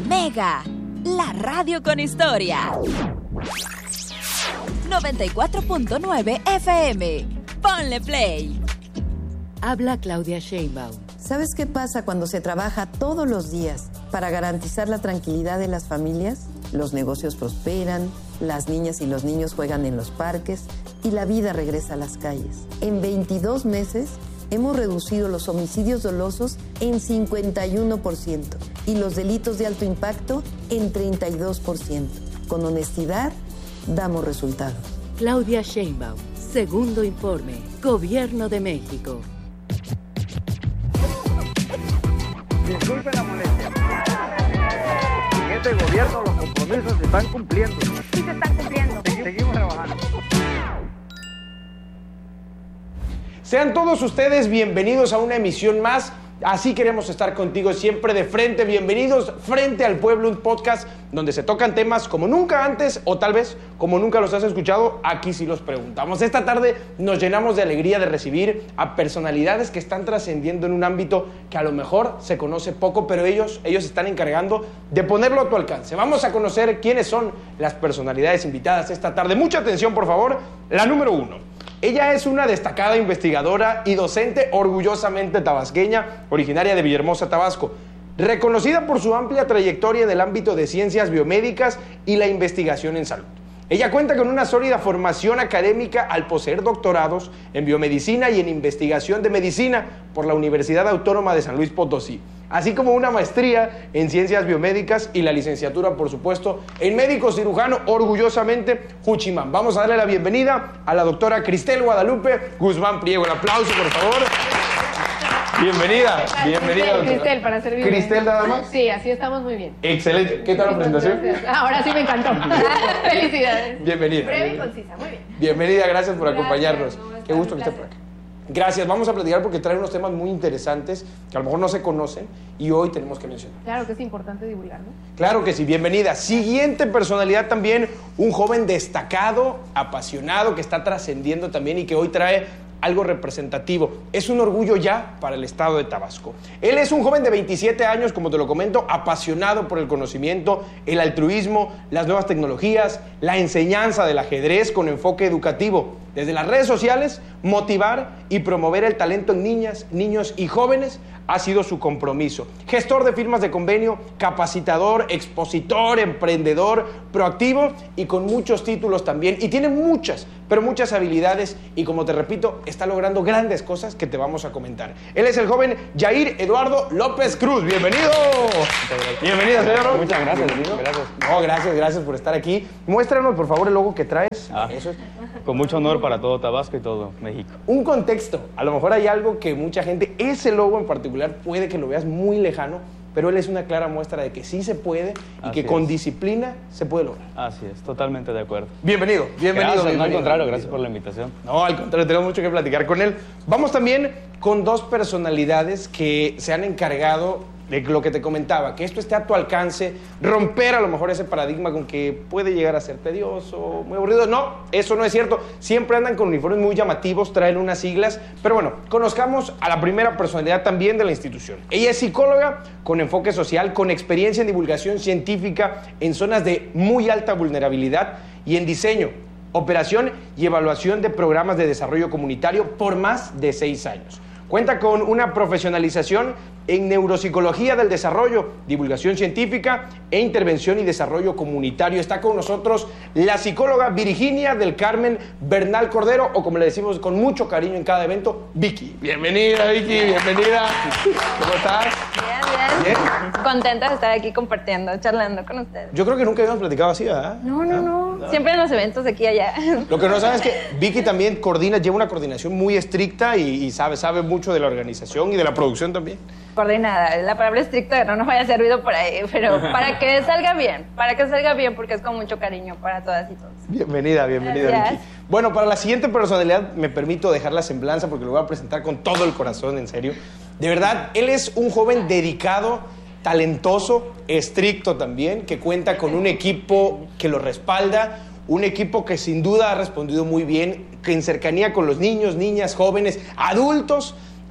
Mega, la radio con historia. 94.9 FM. Ponle play. Habla Claudia Sheinbaum. ¿Sabes qué pasa cuando se trabaja todos los días para garantizar la tranquilidad de las familias? Los negocios prosperan, las niñas y los niños juegan en los parques y la vida regresa a las calles. En 22 meses hemos reducido los homicidios dolosos en 51% y los delitos de alto impacto en 32%. Con honestidad, damos resultados. Claudia Sheinbaum, segundo informe, Gobierno de México. Disculpen la molestia. En este gobierno los compromisos se están cumpliendo. Sí se están cumpliendo. Seguimos trabajando. Sean todos ustedes bienvenidos a una emisión más. Así queremos estar contigo siempre de frente. Bienvenidos Frente al Pueblo, un podcast donde se tocan temas como nunca antes o tal vez como nunca los has escuchado. Aquí sí los preguntamos. Esta tarde nos llenamos de alegría de recibir a personalidades que están trascendiendo en un ámbito que a lo mejor se conoce poco, pero ellos están encargando de ponerlo a tu alcance. Vamos a conocer quiénes son las personalidades invitadas esta tarde. Mucha atención, por favor. La número 1. Ella es una destacada investigadora y docente orgullosamente tabasqueña, originaria de Villahermosa, Tabasco. Reconocida por su amplia trayectoria en el ámbito de ciencias biomédicas y la investigación en salud. Ella cuenta con una sólida formación académica al poseer doctorados en biomedicina y en investigación de medicina por la Universidad Autónoma de San Luis Potosí, así como una maestría en ciencias biomédicas y la licenciatura, por supuesto, en médico cirujano, orgullosamente Juchimán. Vamos a darle la bienvenida a la doctora Cristel Guadalupe Guzmán Priego. Un aplauso, por favor. Bienvenida, bienvenida. Cristel, para servirle. ¿Cristel nada más? Sí, así estamos muy bien. Excelente. ¿Qué tal la presentación? Gracias. Ahora sí me encantó. Felicidades. Bienvenida. Breve y concisa, muy bien. Bienvenida, gracias por acompañarnos. ¿Cómo Qué gusto que esté estás? por acá. Gracias, vamos a platicar porque trae unos temas muy interesantes que a lo mejor no se conocen y hoy tenemos que mencionar. Claro que es importante divulgar, ¿no? Claro que sí, bienvenida. Siguiente personalidad también, un joven destacado, apasionado, que está trascendiendo también y que hoy trae algo representativo. Es un orgullo ya para el estado de Tabasco. Él es un joven de 27 años, como te lo comento, apasionado por el conocimiento, el altruismo, las nuevas tecnologías, la enseñanza del ajedrez con enfoque educativo. Desde las redes sociales, motivar y promover el talento en niñas, niños y jóvenes ha sido su compromiso. Gestor de firmas de convenio, capacitador, expositor, emprendedor, proactivo y con muchos títulos también. Y tiene muchas, pero muchas habilidades y, como te repito, está logrando grandes cosas que te vamos a comentar. Él es el joven Yair Eduardo López Cruz. ¡Bienvenido! Bienvenido, señor. Muchas gracias, amigo. Gracias. No, gracias por estar aquí. Muéstranos, por favor, el logo que traes. Eso es. Con mucho honor para todo Tabasco y todo México. Un contexto. A lo mejor hay algo que mucha gente, ese logo en particular, puede que lo veas muy lejano, pero él es una clara muestra de que sí se puede y que con disciplina se puede lograr. Así es, totalmente de acuerdo. Bienvenido. Gracias, no, al contrario, gracias por la invitación. No, al contrario, tenemos mucho que platicar con él. Vamos también con dos personalidades que se han encargado de lo que te comentaba, que esto esté a tu alcance, romper a lo mejor ese paradigma con que puede llegar a ser tedioso, muy aburrido. No, eso no es cierto. Siempre andan con uniformes muy llamativos, traen unas siglas. Pero bueno, conozcamos a la primera personalidad también de la institución. Ella es psicóloga con enfoque social, con experiencia en divulgación científica en zonas de muy alta vulnerabilidad y en diseño, operación y evaluación de programas de desarrollo comunitario por más de 6 años. Cuenta con una profesionalización en neuropsicología del desarrollo, divulgación científica e intervención y desarrollo comunitario. Está con nosotros la psicóloga Virginia del Carmen Bernal Cordero, o como le decimos con mucho cariño en cada evento, Vicky. Bienvenida, Vicky, bienvenida. ¿Cómo estás? Bien. Contenta de estar aquí compartiendo, charlando con ustedes. Yo creo que nunca habíamos platicado así, ¿verdad? No. Siempre en los eventos de aquí y allá. Lo que no saben es que Vicky también lleva una coordinación muy estricta y sabe mucho de la organización y de la producción también. Coordinada, la palabra estricta no nos vaya a hacer ruido por ahí, pero para que salga bien, porque es con mucho cariño para todas y todos. Bienvenida, Gracias. Vicky. Bueno, para la siguiente personalidad me permito dejar la semblanza porque lo voy a presentar con todo el corazón, en serio. De verdad, él es un joven dedicado, talentoso, estricto también, que cuenta con un equipo que lo respalda, un equipo que sin duda ha respondido muy bien, que en cercanía con los niños, niñas, jóvenes, adultos,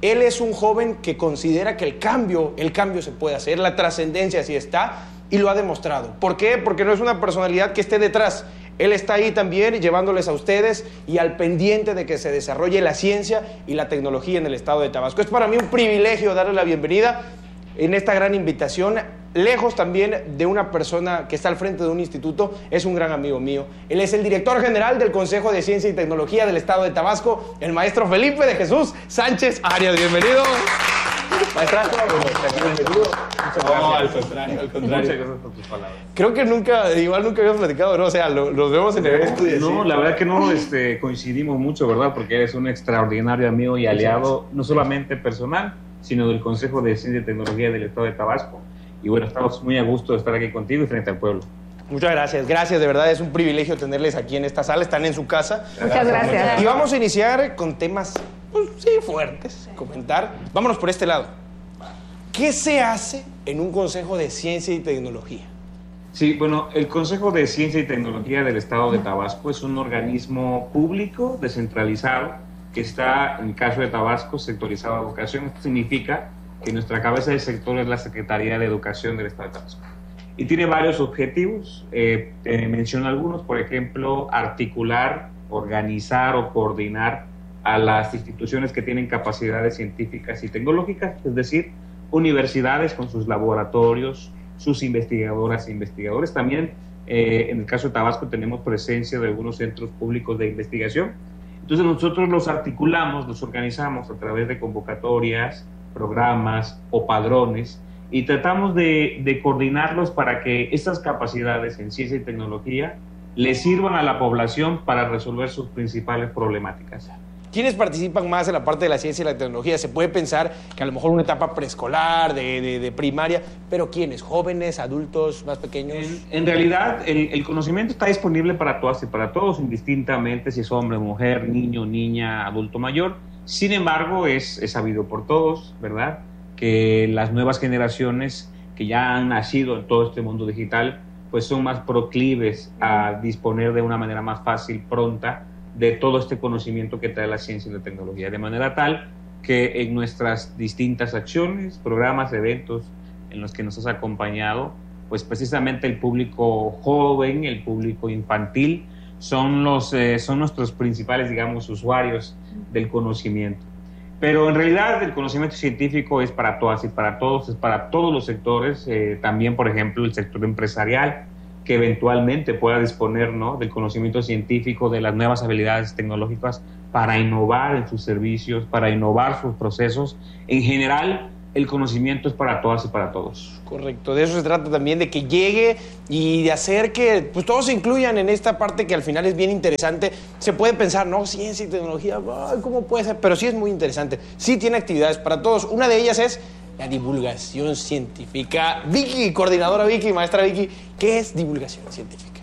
Él es un joven que considera que el cambio se puede hacer, la trascendencia sí está, y lo ha demostrado. ¿Por qué? Porque no es una personalidad que esté detrás. Él está ahí también llevándoles a ustedes y al pendiente de que se desarrolle la ciencia y la tecnología en el estado de Tabasco. Es para mí un privilegio darle la bienvenida en esta gran invitación, lejos también de una persona que está al frente de un instituto, es un gran amigo mío. Él es el director general del Consejo de Ciencia y Tecnología del estado de Tabasco, el maestro Felipe de Jesús Sánchez Arias. Bienvenido. Maestra, bienvenido. No, al contrario. Muchas gracias por tus palabras. Creo que nunca habíamos platicado, ¿no? O sea, los vemos en el estudio. No, la verdad que no coincidimos mucho, ¿verdad? Porque eres un extraordinario amigo y aliado, no solamente personal, sino del Consejo de Ciencia y Tecnología del estado de Tabasco. Y bueno, estamos muy a gusto de estar aquí contigo y frente al pueblo. Muchas gracias, de verdad es un privilegio tenerles aquí en esta sala, están en su casa. Muchas gracias. Y vamos a iniciar con temas, pues, sí, fuertes, comentar. Vámonos por este lado. ¿Qué se hace en un Consejo de Ciencia y Tecnología? Sí, bueno, el Consejo de Ciencia y Tecnología del estado de Tabasco es un organismo público descentralizado que está, en el caso de Tabasco, sectorizado a educación. Esto significa que nuestra cabeza de sector es la Secretaría de Educación del estado de Tabasco. Y tiene varios objetivos, menciono algunos, por ejemplo, articular, organizar o coordinar a las instituciones que tienen capacidades científicas y tecnológicas, es decir, universidades con sus laboratorios, sus investigadoras e investigadores. También, en el caso de Tabasco, tenemos presencia de algunos centros públicos de investigación. Entonces nosotros los articulamos, los organizamos a través de convocatorias, programas o padrones y tratamos de coordinarlos para que estas capacidades en ciencia y tecnología le sirvan a la población para resolver sus principales problemáticas. ¿Quiénes participan más en la parte de la ciencia y la tecnología? Se puede pensar que a lo mejor una etapa preescolar, de primaria, pero ¿quiénes? ¿Jóvenes, adultos, más pequeños? En realidad, el conocimiento está disponible para todas y para todos, indistintamente si es hombre, mujer, niño, niña, adulto mayor. Sin embargo, es sabido por todos, ¿verdad?, que las nuevas generaciones que ya han nacido en todo este mundo digital, pues son más proclives a disponer de una manera más fácil, pronta, de todo este conocimiento que trae la ciencia y la tecnología, de manera tal que en nuestras distintas acciones, programas, eventos en los que nos has acompañado, pues precisamente el público joven, el público infantil, son nuestros principales, digamos, usuarios del conocimiento. Pero en realidad el conocimiento científico es para todas y para todos, es para todos los sectores, también, por ejemplo, el sector empresarial, que eventualmente pueda disponer, ¿no?, del conocimiento científico, de las nuevas habilidades tecnológicas para innovar en sus servicios, para innovar sus procesos. En general, el conocimiento es para todas y para todos. Correcto, de eso se trata también, de que llegue y de hacer que pues, todos se incluyan en esta parte que al final es bien interesante. Se puede pensar, no, ciencia y tecnología, ¿cómo puede ser? Pero sí es muy interesante, sí tiene actividades para todos. Una de ellas es la divulgación científica. Vicky, coordinadora Vicky, maestra Vicky, ¿qué es divulgación científica?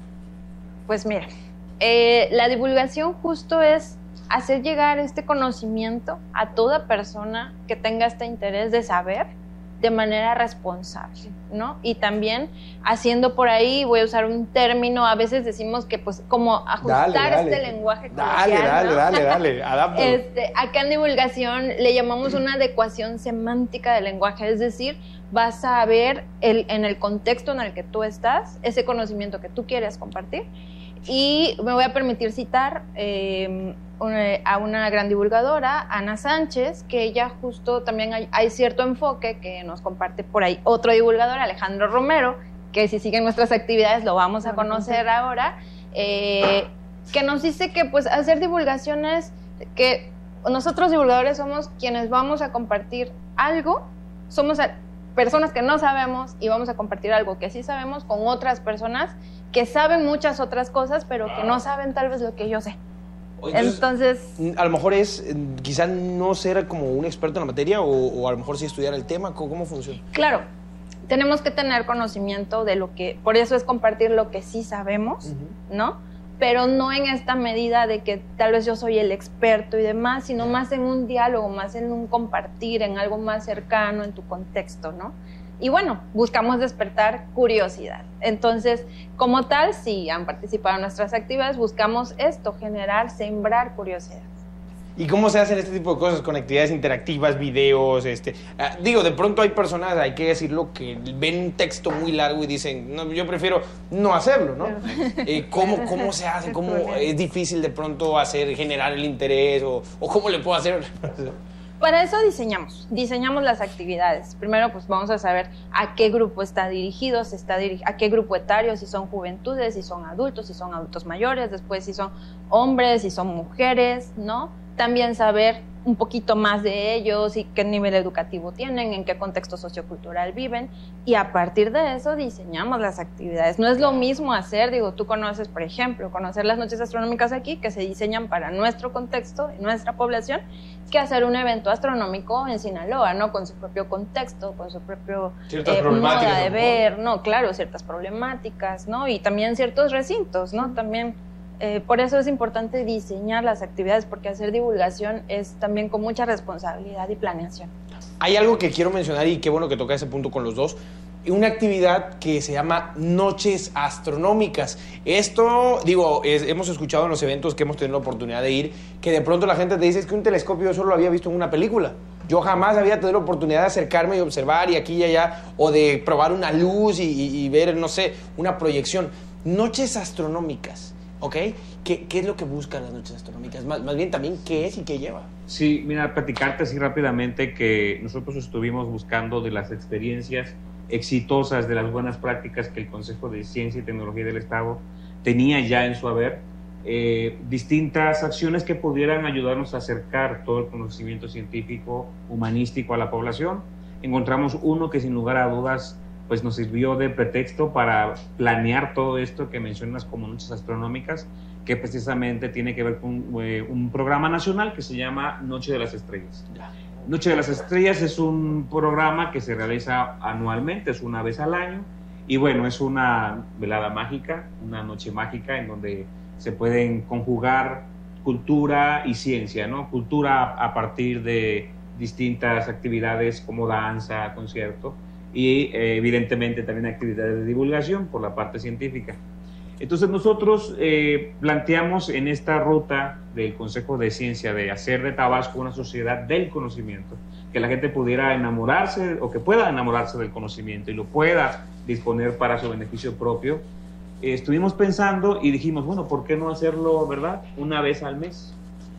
Pues mira, la divulgación justo es hacer llegar este conocimiento a toda persona que tenga este interés de saber de manera responsable, ¿no? Y también haciendo por ahí, voy a usar un término, a veces decimos que pues como ajustar este lenguaje coloquial, Dale, adáptalo. Acá en divulgación le llamamos una adecuación semántica del lenguaje, es decir, vas a ver en el contexto en el que tú estás, ese conocimiento que tú quieres compartir. Y me voy a permitir citar a una gran divulgadora, Ana Sánchez, que ella justo también hay cierto enfoque que nos comparte por ahí otro divulgador, Alejandro Romero, que si siguen nuestras actividades lo vamos a conocer ahora, que nos dice que pues hacer divulgaciones, que nosotros divulgadores somos quienes vamos a compartir algo, somos personas que no sabemos y vamos a compartir algo que sí sabemos con otras personas que saben muchas otras cosas, pero que no saben tal vez lo que yo sé. Entonces, a lo mejor es quizás no ser como un experto en la materia o a lo mejor sí estudiar el tema. ¿Cómo funciona? Claro, tenemos que tener conocimiento de lo que, por eso es compartir lo que sí sabemos, ¿no? Pero no en esta medida de que tal vez yo soy el experto y demás, sino más en un diálogo, más en un compartir, en algo más cercano, en tu contexto, ¿no? Y bueno, buscamos despertar curiosidad. Entonces, como tal, si han participado en nuestras actividades, buscamos esto, generar, sembrar curiosidad. ¿Y cómo se hacen este tipo de cosas con actividades interactivas, videos? Digo, de pronto hay personas, hay que decirlo, que ven un texto muy largo y dicen, no, yo prefiero no hacerlo, ¿no? ¿Cómo se hace? ¿Cómo es difícil de pronto generar el interés? ¿O cómo le puedo hacer? Para eso diseñamos las actividades. Primero, pues vamos a saber a qué grupo está dirigido, a qué grupo etario, si son juventudes, si son adultos mayores, después si son hombres, si son mujeres, ¿no? También saber un poquito más de ellos y qué nivel educativo tienen, en qué contexto sociocultural viven, y a partir de eso diseñamos las actividades. No es lo mismo tú conoces, por ejemplo, conocer las noches astronómicas aquí, que se diseñan para nuestro contexto y nuestra población, que hacer un evento astronómico en Sinaloa, ¿no? Con su propio contexto, con su propio moda de ver, ¿no? Claro, ciertas problemáticas, ¿no? Y también ciertos recintos, ¿no? También por eso es importante diseñar las actividades, porque hacer divulgación es también con mucha responsabilidad y planeación. Hay algo que quiero mencionar y qué bueno que toca ese punto con los dos. Una actividad que se llama Noches Astronómicas. Esto, hemos escuchado en los eventos que hemos tenido la oportunidad de ir, que de pronto la gente te dice, es que un telescopio yo solo lo había visto en una película. Yo jamás había tenido la oportunidad de acercarme y observar y aquí y allá, o de probar una luz y ver, no sé, una proyección. Noches Astronómicas, ¿ok? ¿Qué es lo que buscan las noches astronómicas? Más bien también, ¿qué es y qué lleva? Sí, mira, platicarte así rápidamente que nosotros estuvimos buscando de las experiencias exitosas, de las buenas prácticas que el Consejo de Ciencia y Tecnología del Estado tenía ya en su haber, distintas acciones que pudieran ayudarnos a acercar todo el conocimiento científico, humanístico a la población. Encontramos uno que sin lugar a dudas pues nos sirvió de pretexto para planear todo esto que mencionas como noches astronómicas, que precisamente tiene que ver con un programa nacional que se llama Noche de las Estrellas. Noche de las Estrellas es un programa que se realiza anualmente, es una vez al año, y bueno, es una velada mágica, una noche mágica en donde se pueden conjugar cultura y ciencia, ¿no? Cultura a partir de distintas actividades como danza, concierto, y evidentemente también actividades de divulgación por la parte científica. Entonces nosotros planteamos en esta ruta del Consejo de Ciencia de hacer de Tabasco una sociedad del conocimiento, que la gente pudiera enamorarse o que pueda enamorarse del conocimiento y lo pueda disponer para su beneficio propio. Estuvimos pensando y dijimos, bueno, ¿por qué no hacerlo, verdad? Una vez al mes.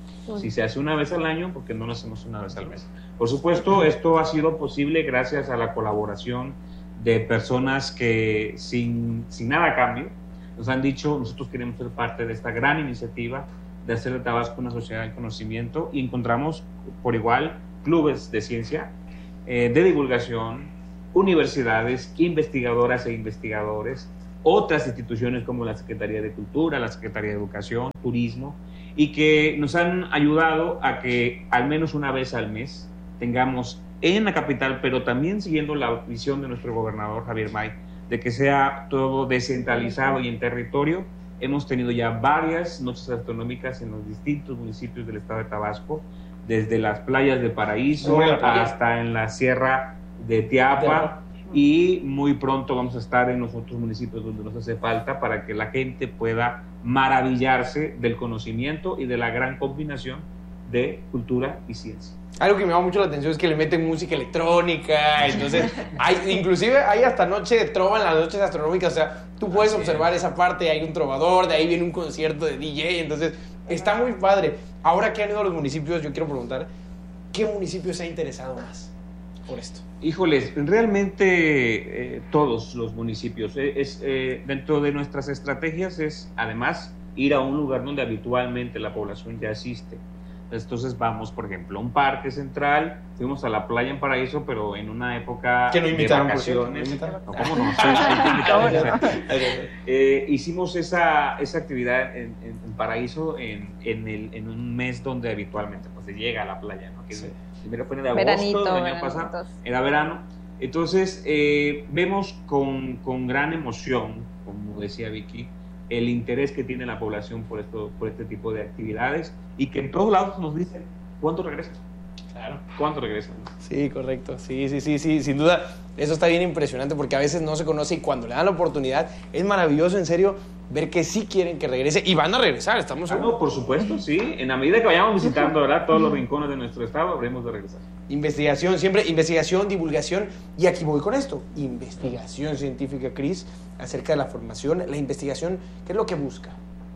Si se hace una vez al año, ¿por qué no lo hacemos una vez al mes? Por supuesto, esto ha sido posible gracias a la colaboración de personas que sin nada a cambio nos han dicho, nosotros queremos ser parte de esta gran iniciativa de hacer de Tabasco una sociedad del conocimiento, y encontramos por igual clubes de ciencia, de divulgación, universidades, investigadoras e investigadores, otras instituciones como la Secretaría de Cultura, la Secretaría de Educación, Turismo, y que nos han ayudado a que al menos una vez al mes tengamos en la capital, pero también siguiendo la visión de nuestro gobernador Javier May, de que sea todo descentralizado y en territorio. Hemos tenido ya varias noches astronómicas en los distintos municipios del estado de Tabasco, desde las playas de Paraíso hasta en la sierra de Teapa, y muy pronto vamos a estar en los otros municipios donde nos hace falta para que la gente pueda maravillarse del conocimiento y de la gran combinación de cultura y ciencia. Algo que me llama mucho la atención es que le meten música electrónica, entonces inclusive hay hasta noche de trova en las noches astronómicas, o sea, tú puedes observar esa parte, hay un trovador, de ahí viene un concierto de DJ, entonces está muy padre. Ahora que han ido a los municipios, yo quiero preguntar, ¿qué municipio se ha interesado más por esto? Híjoles, realmente todos los municipios. Dentro de nuestras estrategias es, además, ir a un lugar donde habitualmente la población ya asiste. Entonces vamos, por ejemplo, a un parque central, fuimos a la playa en Paraíso, pero en una época que no invitaron, de vacaciones. ¿No? ¿Cómo no? Hicimos esa actividad en Paraíso en un mes donde habitualmente pues, se llega a la playa, ¿no? Que sí. Primero fue en agosto del año pasado, era verano. Entonces vemos con gran emoción, como decía Vicky, el interés que tiene la población por este tipo de actividades, y que en todos lados nos dicen, ¿cuánto regresan? Claro. ¿Cuánto regresan? Sí, correcto. Sí, sin duda. Eso está bien impresionante porque a veces no se conoce y cuando le dan la oportunidad es maravilloso, en serio, ver que sí quieren que regrese y van a regresar, estamos seguros. No, por supuesto, sí. En la medida que vayamos visitando, ¿verdad?, todos los rincones de nuestro estado, habremos de regresar. Investigación, siempre investigación, divulgación, y aquí voy con esto, investigación científica, Cris, acerca de la formación, la investigación, ¿qué es lo que busca?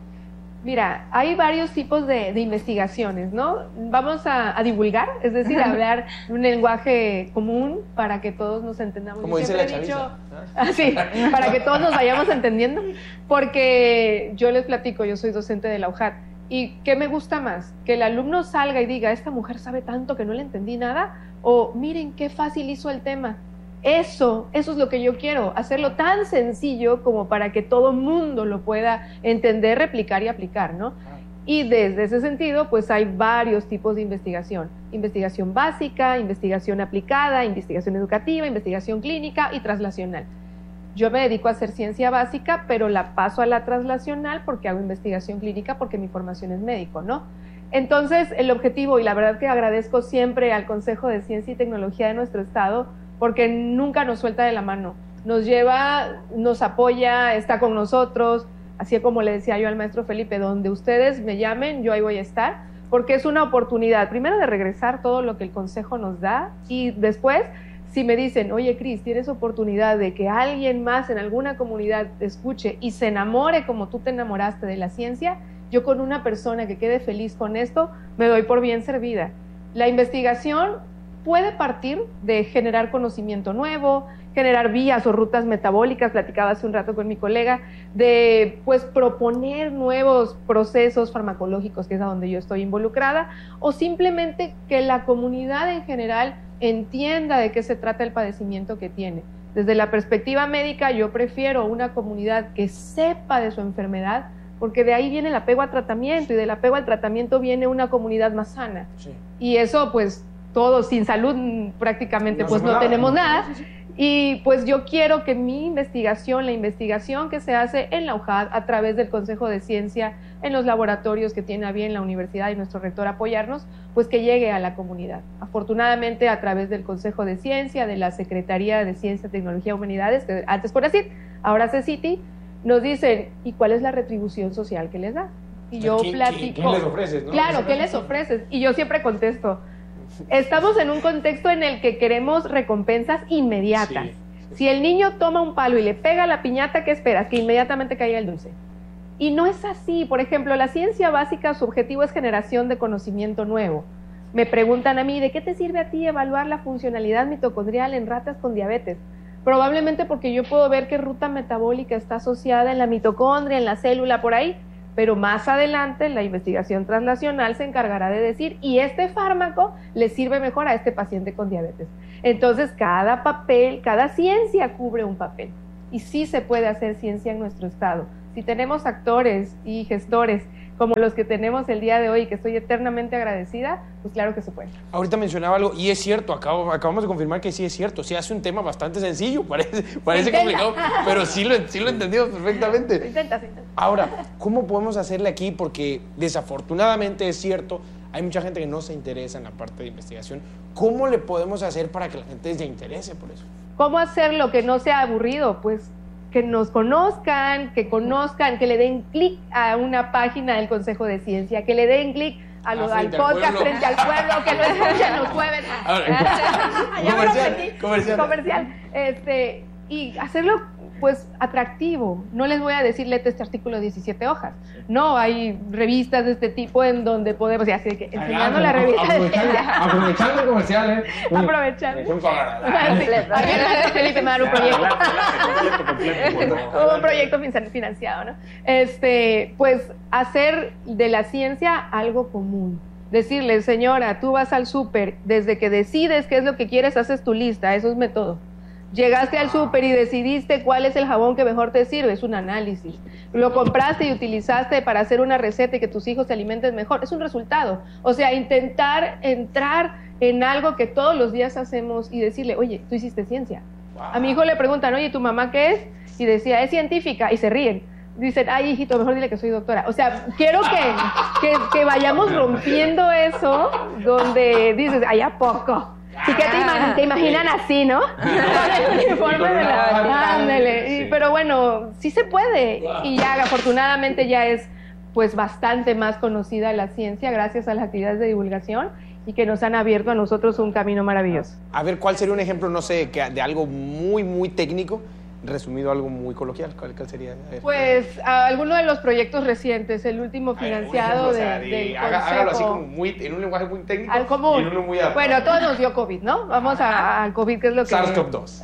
Mira, hay varios tipos de investigaciones, ¿no? Vamos a divulgar, es decir, a hablar un lenguaje común para que todos nos entendamos. Como dice la chaviza. Sí, para que todos nos vayamos entendiendo, porque yo les platico, yo soy docente de la UJAT, ¿y qué me gusta más? Que el alumno salga y diga, esta mujer sabe tanto que no le entendí nada, o miren qué fácil hizo el tema. Eso es lo que yo quiero, hacerlo tan sencillo como para que todo mundo lo pueda entender, replicar y aplicar, ¿no? Y desde ese sentido, pues hay varios tipos de investigación. Investigación básica, investigación aplicada, investigación educativa, investigación clínica y translacional. Yo me dedico a hacer ciencia básica, pero la paso a la translacional porque hago investigación clínica, porque mi formación es médico, ¿no? Entonces, el objetivo, y la verdad que agradezco siempre al Consejo de Ciencia y Tecnología de nuestro estado, porque nunca nos suelta de la mano, nos lleva, nos apoya, está con nosotros, así como le decía yo al maestro Felipe, donde ustedes me llamen, yo ahí voy a estar, porque es una oportunidad, primero de regresar todo lo que el Consejo nos da, y después, si me dicen, oye Cris, tienes oportunidad de que alguien más en alguna comunidad te escuche y se enamore como tú te enamoraste de la ciencia, yo con una persona que quede feliz con esto, me doy por bien servida. La investigación puede partir de generar conocimiento nuevo, generar vías o rutas metabólicas, platicaba hace un rato con mi colega, de pues proponer nuevos procesos farmacológicos, que es a donde yo estoy involucrada, o simplemente que la comunidad en general entienda de qué se trata el padecimiento que tiene. Desde la perspectiva médica, yo prefiero una comunidad que sepa de su enfermedad, porque de ahí viene el apego al tratamiento, y del apego al tratamiento viene una comunidad más sana. Sí. Y eso, pues, todos sin salud prácticamente pues no tenemos nada. Y pues yo quiero que mi investigación, la investigación que se hace en la UJAT a través del Consejo de Ciencia, en los laboratorios que tiene a bien la universidad y nuestro rector apoyarnos, pues que llegue a la comunidad. Afortunadamente a través del Consejo de Ciencia, de la Secretaría de Ciencia, Tecnología y Humanidades, que antes por CECIT, ahora CECITI, nos dicen, ¿y cuál es la retribución social que les da? Y yo platico. ¿Qué les ofreces? ¿No? Claro, ¿qué les ofreces? Y yo siempre contesto, estamos en un contexto en el que queremos recompensas inmediatas. Sí. Si el niño toma un palo y le pega la piñata, ¿qué esperas? Que inmediatamente caiga el dulce. Y no es así. Por ejemplo, la ciencia básica, su objetivo es generación de conocimiento nuevo. Me preguntan a mí, ¿de qué te sirve a ti evaluar la funcionalidad mitocondrial en ratas con diabetes? Probablemente porque yo puedo ver qué ruta metabólica está asociada en la mitocondria, en la célula, por ahí. Pero más adelante la investigación translacional se encargará de decir, y este fármaco le sirve mejor a este paciente con diabetes. Entonces, cada papel, cada ciencia cubre un papel. Y sí se puede hacer ciencia en nuestro estado. Si tenemos actores y gestores como los que tenemos el día de hoy, que estoy eternamente agradecida, pues claro que se puede. Ahorita mencionaba algo, y es cierto, acabamos de confirmar que sí es cierto, se hace un tema bastante sencillo, parece complicado, pero sí lo entendimos perfectamente. Se intenta. Ahora, ¿cómo podemos hacerle aquí? Porque desafortunadamente es cierto, hay mucha gente que no se interesa en la parte de investigación. ¿Cómo le podemos hacer para que la gente se interese por eso? ¿Cómo hacerlo que no sea aburrido? Pues que nos conozcan, que le den clic a una página del Consejo de Ciencia, que le den clic al podcast Frente al Pueblo, que lo escuchen los jueves. Comercial. Y hacerlo pues atractivo. No les voy a decir léete este artículo de 17 hojas. No, hay revistas de este tipo en donde podemos, así que enseñando la revista aprovechando el comercial, Aprovechando. Felipe me da un proyecto. Un proyecto financiado, ¿no? Pues hacer de la ciencia algo común. Decirle, señora, tú vas al súper, desde que decides qué es lo que quieres, haces tu lista, eso es método. Llegaste al súper y decidiste cuál es el jabón que mejor te sirve, es un análisis. Lo compraste y utilizaste para hacer una receta y que tus hijos se alimenten mejor, es un resultado. O sea, intentar entrar en algo que todos los días hacemos y decirle, oye, tú hiciste ciencia. A mi hijo le preguntan, oye, ¿tu mamá qué es? Y decía, es científica, y se ríen. Dicen, ay, hijito, mejor dile que soy doctora. O sea, quiero que vayamos rompiendo eso, donde dices, ay, ¿a poco? ¿Y qué te imaginan así, no? Con el uniforme de la... Ándale. pero bueno, sí se puede. Y ya afortunadamente ya es pues bastante más conocida la ciencia gracias a las actividades de divulgación y que nos han abierto a nosotros un camino maravilloso. A ver, ¿cuál sería un ejemplo, no sé, de algo muy, muy técnico, resumido a algo muy coloquial? ¿Cuál sería? A ver. Pues alguno de los proyectos recientes, el último financiado del Consejo. Hágalo así como en un lenguaje muy técnico. Al común. Y en uno muy adaptado. Bueno, a todos nos dio COVID, ¿no? Vamos al COVID, que es lo que... SARS-CoV-2.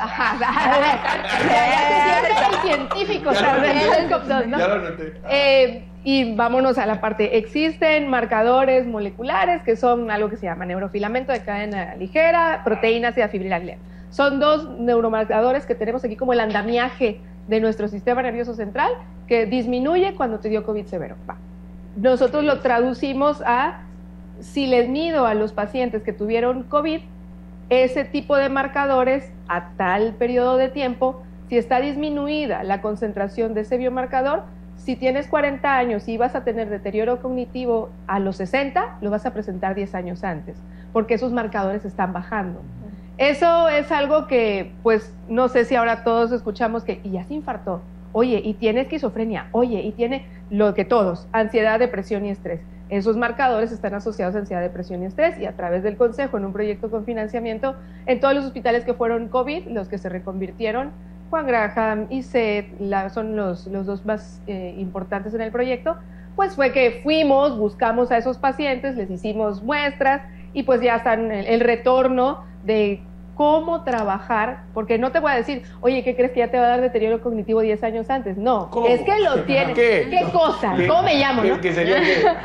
Ajá. Científicos, SARS-CoV-2, ¿no? Ya lo noté. Y vámonos a la parte. Existen marcadores moleculares que son algo que se llama neurofilamento de cadena ligera, proteínas y afibrilación. Son dos neuromarcadores que tenemos aquí como el andamiaje de nuestro sistema nervioso central que disminuye cuando te dio COVID severo. Nosotros lo traducimos a, si les mido a los pacientes que tuvieron COVID, ese tipo de marcadores a tal periodo de tiempo, si está disminuida la concentración de ese biomarcador, si tienes 40 años y vas a tener deterioro cognitivo a los 60, lo vas a presentar 10 años antes, porque esos marcadores están bajando. Eso es algo que, pues, no sé si ahora todos escuchamos que, y ya se infartó, oye, y tiene esquizofrenia, oye, y tiene lo que todos, ansiedad, depresión y estrés. Esos marcadores están asociados a ansiedad, depresión y estrés, y a través del Consejo, en un proyecto con financiamiento, en todos los hospitales que fueron COVID, los que se reconvirtieron, Juan Graham y SED, son los dos más importantes en el proyecto, pues fue que fuimos, buscamos a esos pacientes, les hicimos muestras, y pues ya están el retorno de cómo trabajar, porque no te voy a decir, oye, ¿qué crees que ya te va a dar deterioro cognitivo 10 años antes? No, ¿cómo? Es que lo tienes. ¿Qué cosa? ¿Cómo me llamo? ¿No? ¿Qué sería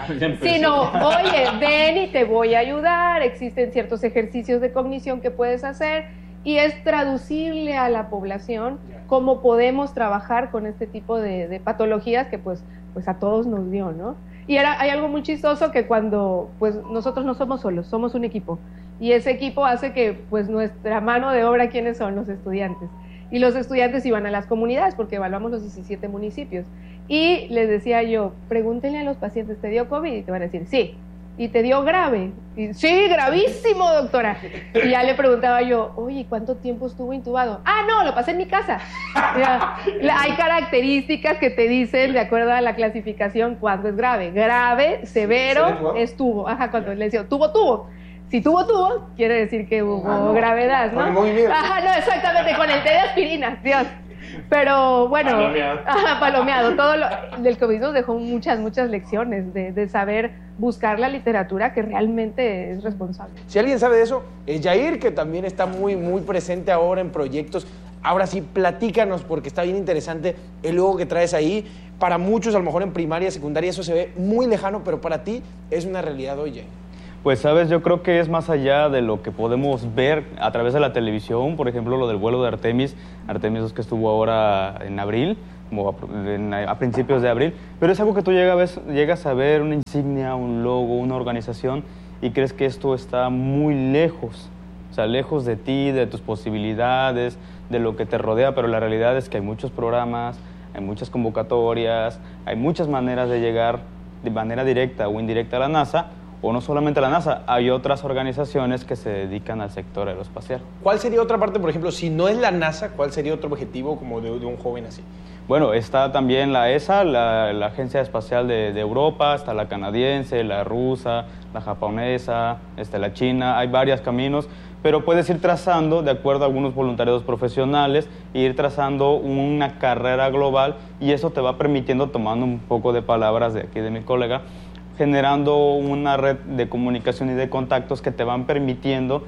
Sino, oye, ven y te voy a ayudar, existen ciertos ejercicios de cognición que puedes hacer, y es traducible a la población cómo podemos trabajar con este tipo de patologías que pues a todos nos dio, ¿no? Y hay algo muy chistoso que cuando pues nosotros no somos solos, somos un equipo. Y ese equipo hace que pues nuestra mano de obra, ¿quiénes son? Los estudiantes. Y los estudiantes iban a las comunidades porque evaluamos los 17 municipios. Y les decía yo, pregúntenle a los pacientes, ¿te dio COVID? Y te van a decir, sí. ¿Y te dio grave? Y, sí, gravísimo, doctora. Y ya le preguntaba yo, oye, ¿cuánto tiempo estuvo intubado? Ah, no, lo pasé en mi casa. Mira, hay características que te dicen, de acuerdo a la clasificación, cuándo es grave. Grave, severo, estuvo. Ajá, cuando le decía, tuvo. Si tuvo, quiere decir que hubo gravedad, ¿no? Ajá, no, exactamente, con el té de aspirinas, Dios. Pero bueno, palomeado. Todo del COVID nos dejó muchas lecciones de saber buscar la literatura que realmente es responsable. Si alguien sabe de eso, es Yair, que también está muy, muy presente ahora en proyectos. Ahora sí, platícanos, porque está bien interesante el logo que traes ahí. Para muchos, a lo mejor en primaria, secundaria, eso se ve muy lejano, pero para ti es una realidad hoy, Yair. Pues, sabes, yo creo que es más allá de lo que podemos ver a través de la televisión, por ejemplo, lo del vuelo de Artemis 2 que estuvo ahora en abril, como a principios de abril, pero es algo que tú llegas a ver, una insignia, un logo, una organización, y crees que esto está muy lejos, o sea, lejos de ti, de tus posibilidades, de lo que te rodea, pero la realidad es que hay muchos programas, hay muchas convocatorias, hay muchas maneras de llegar de manera directa o indirecta a la NASA, o no solamente a la NASA, hay otras organizaciones que se dedican al sector aeroespacial. ¿Cuál sería otra parte, por ejemplo, si no es la NASA, cuál sería otro objetivo como de un joven así? Bueno, está también la ESA, la Agencia Espacial de Europa, está la canadiense, la rusa, la japonesa, la china, hay varios caminos, pero puedes ir trazando, de acuerdo a algunos voluntariados profesionales, ir trazando una carrera global, y eso te va permitiendo, tomando un poco de palabras de aquí de mi colega, generando una red de comunicación y de contactos que te van permitiendo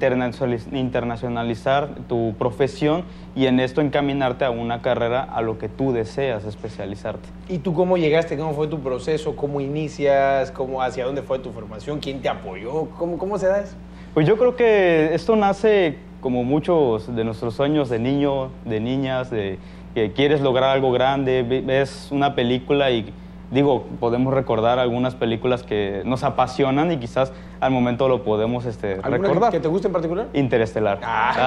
internacionalizar tu profesión y en esto encaminarte a una carrera a lo que tú deseas especializarte. ¿Y tú cómo llegaste? ¿Cómo fue tu proceso? ¿Cómo inicias? ¿Hacia dónde fue tu formación? ¿Quién te apoyó? ¿Cómo se da eso? Pues yo creo que esto nace como muchos de nuestros sueños de niño, de niñas, de que quieres lograr algo grande, ves una película y podemos recordar algunas películas que nos apasionan y quizás al momento lo podemos recordar. ¿Que te guste en particular? Interestelar.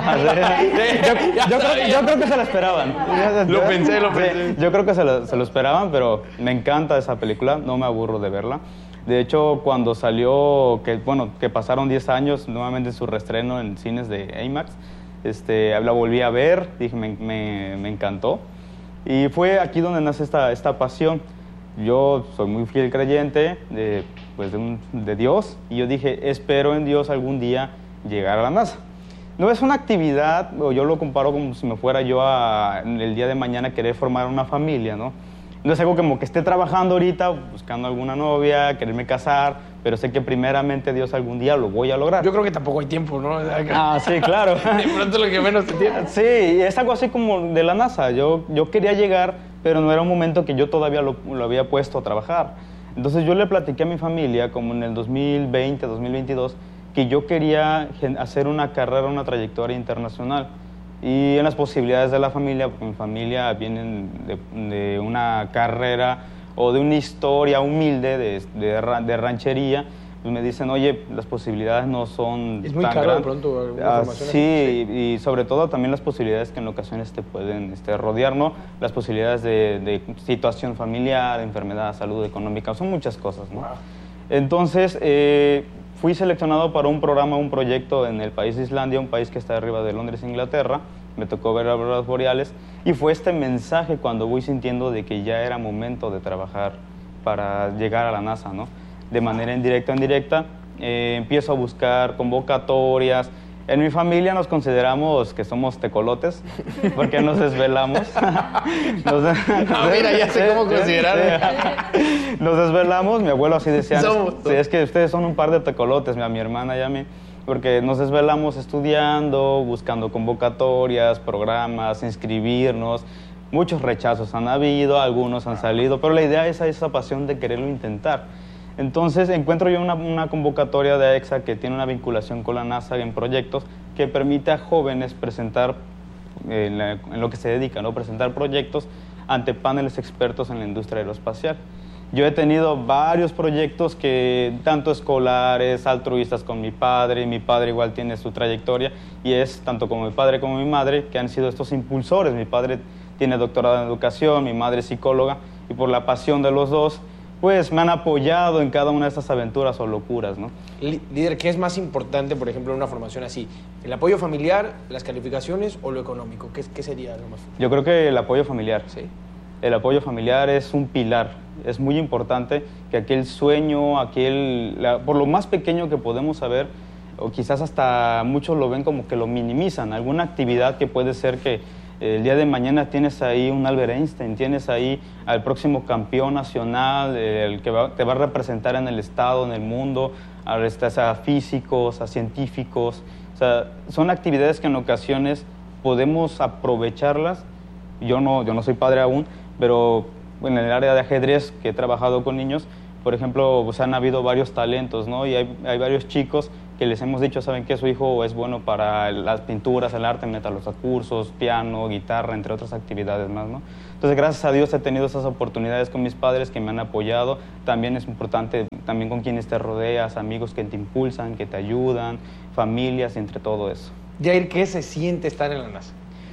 Yo creo que se la esperaban. Lo pensé. Yo creo que se lo esperaban, pero me encanta esa película, no me aburro de verla. De hecho, cuando salió, que pasaron 10 años nuevamente su reestreno en cines de IMAX, la volví a ver, dije, me encantó. Y fue aquí donde nace esta pasión. Yo soy muy fiel creyente de Dios, y yo dije, espero en Dios algún día llegar a la NASA. No es una actividad, o yo lo comparo como si me fuera yo el día de mañana querer formar una familia, ¿no? No es algo como que esté trabajando ahorita, buscando alguna novia, quererme casar, pero sé que primeramente Dios algún día lo voy a lograr. Yo creo que tampoco hay tiempo, ¿no? Sí, claro. De pronto lo que menos te tiene. Sí, es algo así como de la NASA. Yo quería llegar, pero no era un momento que yo todavía lo había puesto a trabajar. Entonces yo le platiqué a mi familia, como en el 2020, 2022, que yo quería hacer una carrera, una trayectoria internacional. Y en las posibilidades de la familia, porque mi familia vienen de una carrera o de una historia humilde de ranchería, pues me dicen, oye, las posibilidades no son es muy tan caro grandes. de pronto alguna formación Sí, así. Y sobre todo también las posibilidades que en ocasiones te pueden rodear, ¿no? Las posibilidades de situación familiar, enfermedad, salud económica, son muchas cosas, ¿no? Wow. Entonces, fui seleccionado para un programa, un proyecto en el país de Islandia, un país que está arriba de Londres, Inglaterra. Me tocó ver auroras boreales y fue este mensaje cuando voy sintiendo de que ya era momento de trabajar para llegar a la NASA, ¿no? De manera indirecta o indirecta, empiezo a buscar convocatorias. En mi familia nos consideramos que somos tecolotes porque nos desvelamos. Mira, ya sé cómo considerar. Nos desvelamos, mi abuelo así decía, es que ustedes son un par de tecolotes, a mi hermana y a mí, porque nos desvelamos estudiando, buscando convocatorias, programas, inscribirnos. Muchos rechazos han habido, algunos han salido, pero la idea es esa pasión de quererlo intentar. Entonces encuentro yo una convocatoria de EXA que tiene una vinculación con la NASA en proyectos que permite a jóvenes presentar, en lo que se dedican, ¿no? Presentar proyectos ante paneles expertos en la industria aeroespacial. Yo he tenido varios proyectos que tanto escolares, altruistas con mi padre igual tiene su trayectoria y es tanto como mi padre como mi madre que han sido estos impulsores. Mi padre tiene doctorado en educación, mi madre es psicóloga y por la pasión de los dos pues me han apoyado en cada una de estas aventuras o locuras, ¿no? Líder, ¿qué es más importante, por ejemplo, en una formación así? ¿El apoyo familiar, las calificaciones o lo económico? ¿Qué sería lo más fuerte? Yo creo que el apoyo familiar. ¿Sí? El apoyo familiar es un pilar. Es muy importante que aquel sueño, por lo más pequeño que podemos saber, o quizás hasta muchos lo ven como que lo minimizan, alguna actividad que puede ser que el día de mañana tienes ahí un Albert Einstein, tienes ahí al próximo campeón nacional, el que te va a representar en el estado, en el mundo, a físicos, a científicos. O sea, son actividades que en ocasiones podemos aprovecharlas. Yo no soy padre aún, pero en el área de ajedrez que he trabajado con niños, por ejemplo, pues han habido varios talentos, ¿no? Y hay varios chicos que les hemos dicho, saben que su hijo es bueno para las pinturas, el arte, métalos a cursos, piano, guitarra, entre otras actividades más, ¿no? Entonces, gracias a Dios he tenido esas oportunidades con mis padres que me han apoyado. También es importante, también con quienes te rodeas, amigos que te impulsan, que te ayudan, familias, entre todo eso. Jair, ¿qué se siente estar en la NASA?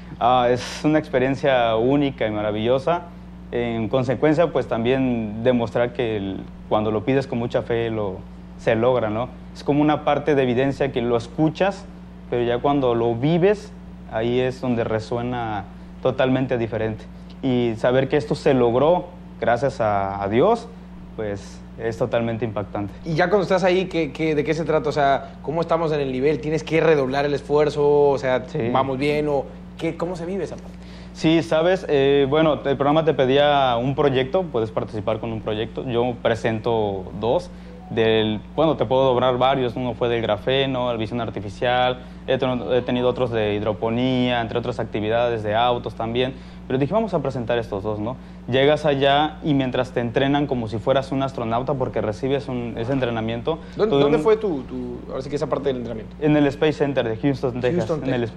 Es una experiencia única y maravillosa. En consecuencia, pues también demostrar que cuando lo pides con mucha fe se logra, ¿no? Es como una parte de evidencia que lo escuchas, pero ya cuando lo vives, ahí es donde resuena totalmente diferente. Y saber que esto se logró gracias a Dios, pues es totalmente impactante. Y ya cuando estás ahí, ¿de qué se trata? O sea, ¿cómo estamos en el nivel? ¿Tienes que redoblar el esfuerzo? O sea, sí. ¿Vamos bien? ¿O cómo se vive esa parte? Sí, sabes, bueno, el programa te pedía un proyecto, puedes participar con un proyecto. Yo presento dos. Bueno, te puedo doblar varios. Uno fue del grafeno, la visión artificial. He tenido otros de hidroponía, entre otras actividades de autos también. Pero dije, vamos a presentar estos dos, ¿no? Llegas allá y mientras te entrenan como si fueras un astronauta porque recibes ese entrenamiento. ¿Dónde fue ahora sí que esa parte del entrenamiento? En el Space Center de Houston, Texas.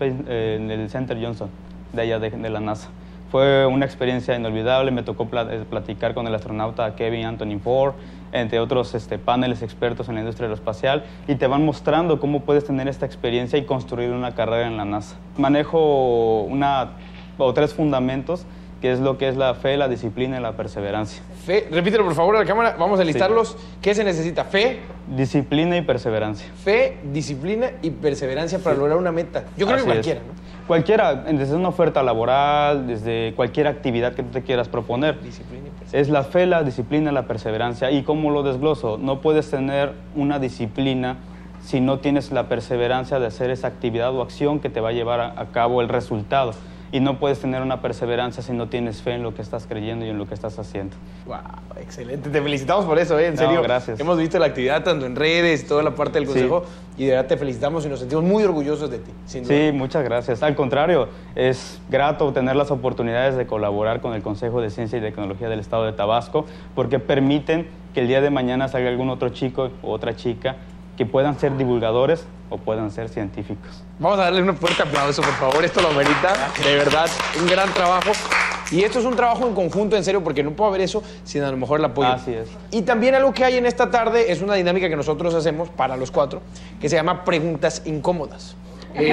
En el Center Johnson, de allá de la NASA. Fue una experiencia inolvidable. Me tocó platicar con el astronauta Kevin Anthony Ford, entre otros paneles expertos en la industria aeroespacial, y te van mostrando cómo puedes tener esta experiencia y construir una carrera en la NASA. Manejo 3 fundamentos que es lo que es la fe, la disciplina y la perseverancia. Fe, repítelo por favor a la cámara, vamos a listarlos. Sí. ¿Qué se necesita? Fe, disciplina y perseverancia. Fe, disciplina y perseverancia para lograr una meta. Yo creo que cualquiera, ¿no? Cualquiera, desde una oferta laboral, desde cualquier actividad que tú te quieras proponer. Disciplina y perseverancia. Es la fe, la disciplina y la perseverancia. ¿Y cómo lo desgloso? No puedes tener una disciplina si no tienes la perseverancia de hacer esa actividad o acción que te va a llevar a cabo el resultado. Y no puedes tener una perseverancia si no tienes fe en lo que estás creyendo y en lo que estás haciendo. ¡Wow! Excelente. Te felicitamos por eso, en serio. No, gracias. Hemos visto la actividad tanto en redes, toda la parte del consejo, y de verdad te felicitamos y nos sentimos muy orgullosos de ti, sin duda. Sí, muchas gracias. Al contrario, es grato tener las oportunidades de colaborar con el Consejo de Ciencia y Tecnología del Estado de Tabasco, porque permiten que el día de mañana salga algún otro chico o otra chica que puedan ser divulgadores o puedan ser científicos. Vamos a darle un fuerte aplauso, por favor. Esto lo merita, de verdad, un gran trabajo. Y esto es un trabajo en conjunto, en serio, porque no puedo haber eso sin a lo mejor el apoyo. Así es. Y también algo que hay en esta tarde es una dinámica que nosotros hacemos para los 4, que se llama Preguntas Incómodas. ¿Qué?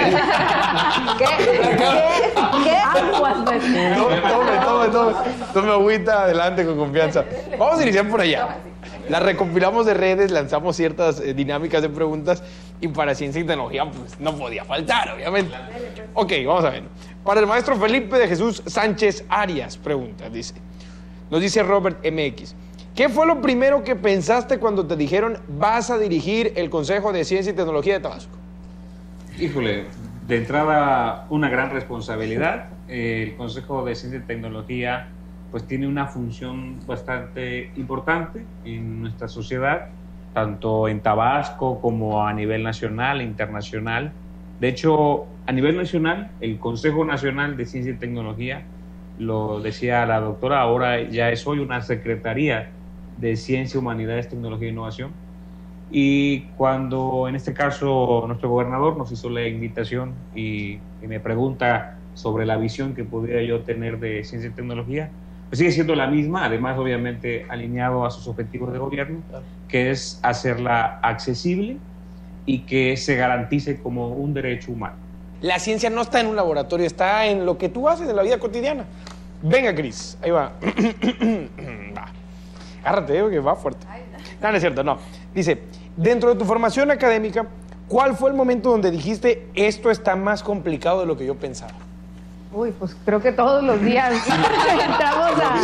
Aguas, Tome agüita, adelante, con confianza. Vamos a iniciar por allá. Las recopilamos de redes, lanzamos ciertas dinámicas de preguntas y para Ciencia y Tecnología pues no podía faltar, obviamente. Ok, vamos a ver. Para el maestro Felipe de Jesús Sánchez Arias, pregunta, nos dice Robert MX. ¿Qué fue lo primero que pensaste cuando te dijeron vas a dirigir el Consejo de Ciencia y Tecnología de Tabasco? Híjole, de entrada una gran responsabilidad. El Consejo de Ciencia y Tecnología pues tiene una función bastante importante en nuestra sociedad, tanto en Tabasco como a nivel nacional e internacional. De hecho, a nivel nacional, el Consejo Nacional de Ciencia y Tecnología, lo decía la doctora, ahora ya es hoy una Secretaría de Ciencia, Humanidades, Tecnología e Innovación. Y cuando en este caso nuestro gobernador nos hizo la invitación y me pregunta sobre la visión que podría yo tener de ciencia y tecnología, pues sigue siendo la misma, además obviamente alineado a sus objetivos de gobierno, que es hacerla accesible y que se garantice como un derecho humano. La ciencia no está en un laboratorio, está en lo que tú haces en la vida cotidiana. Venga, Cris, ahí va. Va. Agárrate, que va fuerte. No, no es cierto, no. Dice, dentro de tu formación académica, ¿cuál fue el momento donde dijiste esto está más complicado de lo que yo pensaba? Uy, pues creo que todos los días entramos a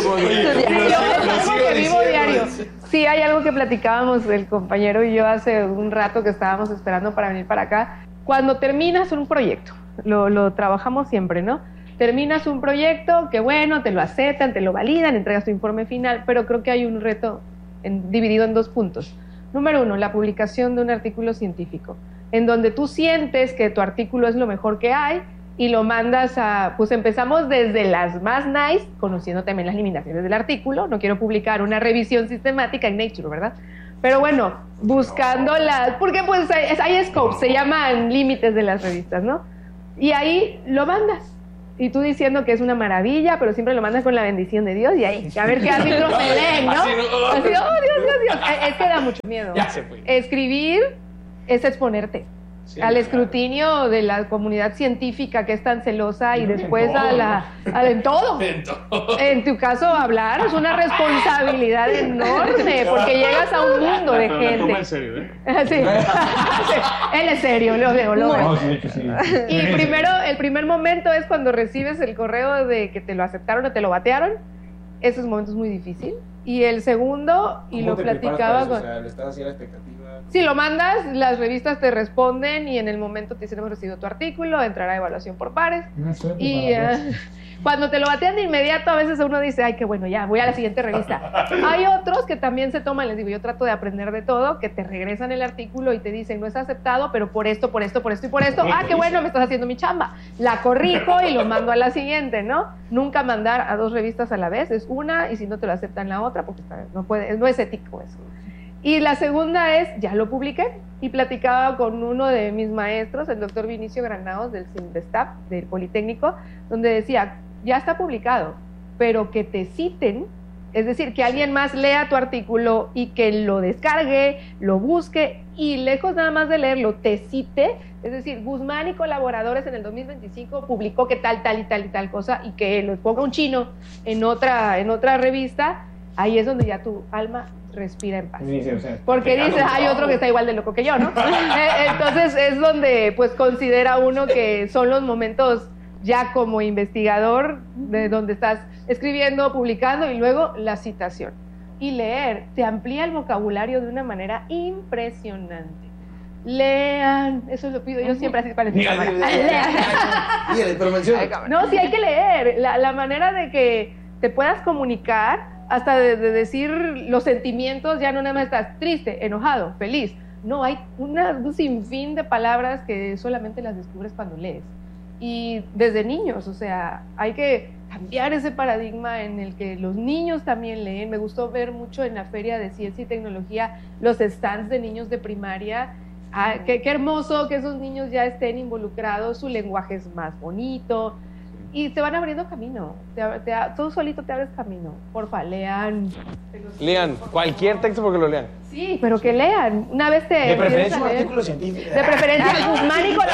estudiar. Vivo diario. Sí, hay algo que platicábamos el compañero y yo hace un rato que estábamos esperando para venir para acá. Cuando terminas un proyecto, lo trabajamos siempre, ¿no? Terminas un proyecto, que bueno, te lo aceptan, te lo validan, entregas tu informe final, pero creo que hay un reto dividido en 2 puntos. Número 1, la publicación de un artículo científico, en donde tú sientes que tu artículo es lo mejor que hay, y lo mandas a, pues empezamos desde las más nice, conociendo también las limitaciones del artículo, no quiero publicar una revisión sistemática en Nature, ¿verdad? Pero bueno, buscando las, porque pues hay scopes, se llaman límites de las revistas, ¿no? Y ahí lo mandas, y tú diciendo que es una maravilla, pero siempre lo mandas con la bendición de Dios, y ahí, a ver qué árbitro me leen, ¿no? Así, oh, Dios. Es que da mucho miedo. Ya se fue. Escribir es exponerte. Sí, al escrutinio de la comunidad científica que es tan celosa y después en todo. En tu caso, hablar es una responsabilidad enorme porque llegas a un mundo de gente. Toma en serio, ¿eh? Sí. Él es serio, lo veo. Y el primer momento es cuando recibes el correo de que te lo aceptaron o te lo batearon. Esos momentos es muy difícil. Y el segundo, y lo platicaba con... O sea, ¿le estás haciendo la expectativa? Sí, lo mandas, las revistas te responden y en el momento te dicen hemos recibido tu artículo, entrará a evaluación por pares. Y cuando te lo batean de inmediato, a veces uno dice, ay, qué bueno, ya, voy a la siguiente revista. Hay otros que también se toman, les digo, yo trato de aprender de todo, que te regresan el artículo y te dicen, no es aceptado, pero por esto y por esto. Ah, qué bueno, me estás haciendo mi chamba. La corrijo y lo mando a la siguiente, ¿no? Nunca mandar a 2 revistas a la vez, es una, y si no te lo aceptan la otra, porque no es ético eso. Y la segunda es, ya lo publiqué, y platicaba con uno de mis maestros, el doctor Vinicio Granados del CINDESTAP, del Politécnico, donde decía, ya está publicado, pero que te citen Es decir, que alguien más lea tu artículo y que lo descargue, lo busque y lejos nada más de leerlo, te cite. Es decir, Guzmán y colaboradores en el 2025 publicó que tal y tal cosa y que lo ponga un chino en otra revista. Ahí es donde ya tu alma respira en paz. Sí, o sea, porque dices, hay otro que está igual de loco que yo, ¿no? Entonces es donde pues considera uno que son los momentos ya como investigador de donde estás escribiendo, publicando y luego la citación. Y leer te amplía el vocabulario de una manera impresionante. Lean, eso lo pido yo siempre así para el cámara. Lean. No, sí hay que leer. La manera de que te puedas comunicar, hasta de decir los sentimientos, ya no nada más estás triste, enojado, feliz. No, hay un sinfín de palabras que solamente las descubres cuando lees. Y desde niños, o sea, hay que cambiar ese paradigma en el que los niños también leen. Me gustó ver mucho en la Feria de Ciencia y Tecnología los stands de niños de primaria. Qué hermoso que esos niños ya estén involucrados, su lenguaje es más bonito y te van abriendo camino. Tú solito te abres camino. Porfa, lean. Lean cualquier texto porque lo lean. Sí, pero que lean. Una vez te... De preferencia un artículo científico. De preferencia Guzmán y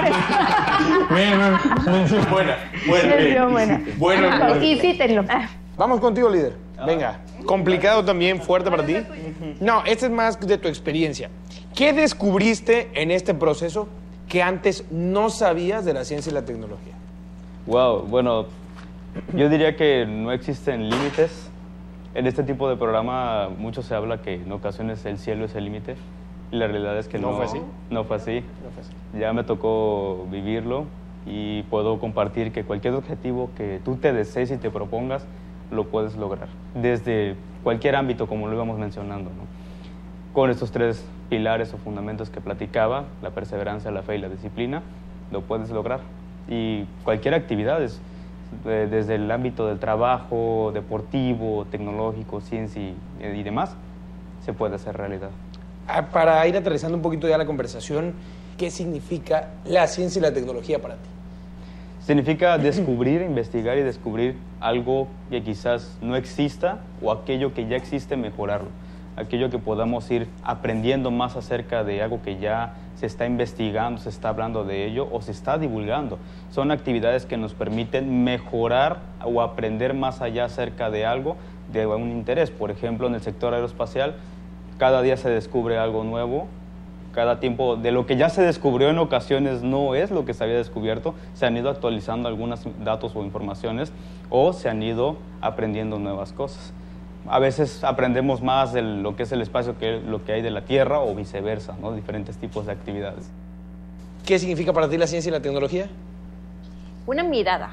colaboradores. Buena. Y cítenlo. Vamos contigo, líder. Venga. Complicado también, fuerte para ti. No, este es más de tu experiencia. ¿Qué descubriste en este proceso que antes no sabías de la ciencia y la tecnología? Wow, bueno, yo diría que no existen límites. En este tipo de programa mucho se habla que en ocasiones el cielo es el límite y la realidad es que no fue así. No fue así. Ya me tocó vivirlo y puedo compartir que cualquier objetivo que tú te desees y te propongas lo puedes lograr desde cualquier ámbito, como lo íbamos mencionando, ¿no? Con estos 3 pilares o fundamentos que platicaba, la perseverancia, la fe y la disciplina, lo puedes lograr. Y cualquier actividad, desde el ámbito del trabajo, deportivo, tecnológico, ciencia y demás, se puede hacer realidad. Para ir aterrizando un poquito ya la conversación, ¿qué significa la ciencia y la tecnología para ti? Significa descubrir, investigar y descubrir algo que quizás no exista o aquello que ya existe, mejorarlo. Aquello que podamos ir aprendiendo más acerca de algo que ya se está investigando, se está hablando de ello o se está divulgando. Son actividades que nos permiten mejorar o aprender más allá acerca de algo de un interés. Por ejemplo, en el sector aeroespacial, cada día se descubre algo nuevo. Cada tiempo, de lo que ya se descubrió en ocasiones no es lo que se había descubierto, se han ido actualizando algunos datos o informaciones o se han ido aprendiendo nuevas cosas. A veces aprendemos más de lo que es el espacio que lo que hay de la Tierra o viceversa, ¿no? Diferentes tipos de actividades. ¿Qué significa para ti la ciencia y la tecnología? Una mirada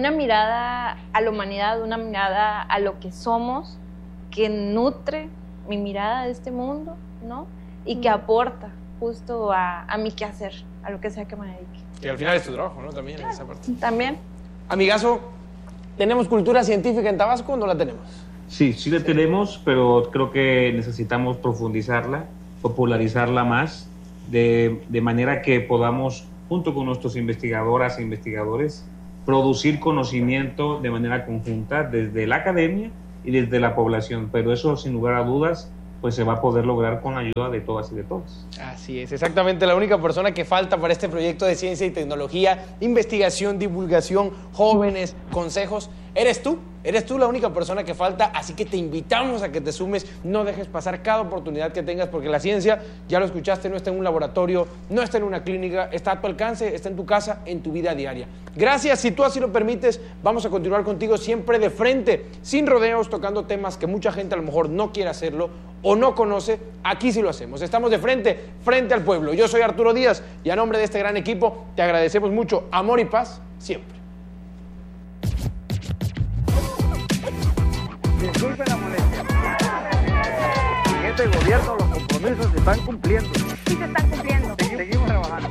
a la humanidad, una mirada a lo que somos, que nutre mi mirada de este mundo, ¿no? Y que aporta justo a mi quehacer, a lo que sea que me dedique. Y al final es tu trabajo, ¿no? También en esa parte. También. Amigazo, ¿tenemos cultura científica en Tabasco o no la tenemos? Sí la tenemos, pero creo que necesitamos profundizarla, popularizarla más, de manera que podamos, junto con nuestros investigadoras e investigadores, producir conocimiento de manera conjunta desde la academia y desde la población. Pero eso, sin lugar a dudas, pues se va a poder lograr con la ayuda de todas y de todos. Así es, exactamente la única persona que falta para este proyecto de ciencia y tecnología, investigación, divulgación, jóvenes, consejos, eres tú la única persona que falta, así que te invitamos a que te sumes, no dejes pasar cada oportunidad que tengas, porque la ciencia, ya lo escuchaste, no está en un laboratorio, no está en una clínica, está a tu alcance, está en tu casa, en tu vida diaria. Gracias, si tú así lo permites, vamos a continuar contigo siempre de frente, sin rodeos, tocando temas que mucha gente a lo mejor no quiere hacerlo o no conoce, aquí sí lo hacemos. Estamos de frente al pueblo. Yo soy Arturo Díaz y a nombre de este gran equipo te agradecemos mucho amor y paz siempre. Disculpen la molestia. En este gobierno los compromisos se están cumpliendo. Sí se están cumpliendo. Seguimos trabajando.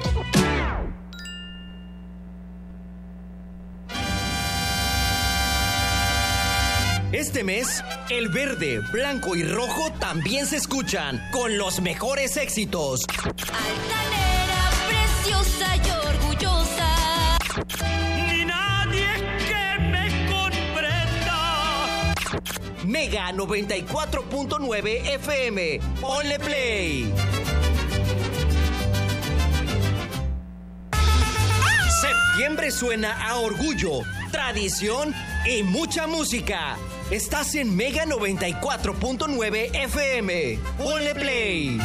Este mes, el verde, blanco y rojo también se escuchan con los mejores éxitos. Altanera, preciosa y orgullosa. Ni nadie que me comprenda. Mega 94.9 FM. Ponle play. Septiembre suena a orgullo, tradición y mucha música. Estás en Mega 94.9 FM. Ponle play.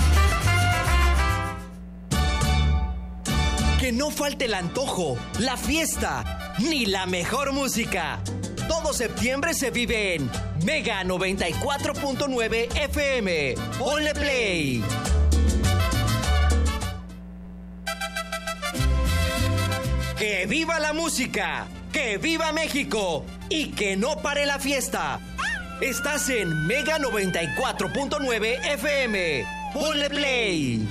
Que no falte el antojo, la fiesta, ni la mejor música. Todo septiembre se vive en Mega 94.9 FM. Ponle play. ¡Que viva la música! ¡Que viva México! ¡Y que no pare la fiesta! Estás en Mega 94.9 FM. ¡Ponle play!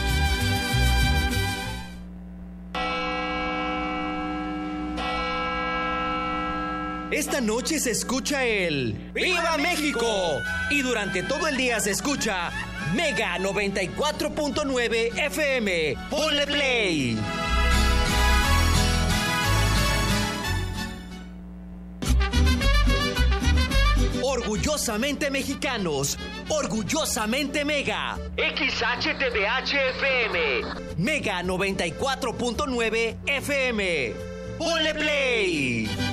Esta noche se escucha el ¡Viva México! Y durante todo el día se escucha Mega 94.9 FM. ¡Ponle play! Orgullosamente mexicanos, orgullosamente Mega. XHTBH FM. Mega 94.9 FM. ¡Ponle play!